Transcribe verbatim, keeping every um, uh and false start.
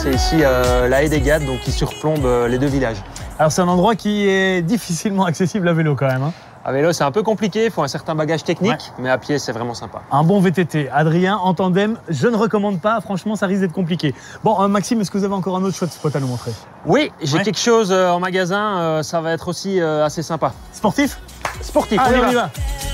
c'est ici euh, la haie des Gades, donc qui surplombe euh, les deux villages. Alors c'est un endroit qui est difficilement accessible à vélo quand même. Hein. À vélo, c'est un peu compliqué, il faut un certain bagage technique, Ouais. mais à pied, c'est vraiment sympa. Un bon V T T. Adrien, en tandem, je ne recommande pas. Franchement, ça risque d'être compliqué. Bon, euh, Maxime, est-ce que vous avez encore un autre chouette spot à nous montrer? Oui, j'ai Ouais. quelque chose euh, en magasin, euh, ça va être aussi euh, assez sympa. Sportif? Sportif, Allez, on y on y va. va.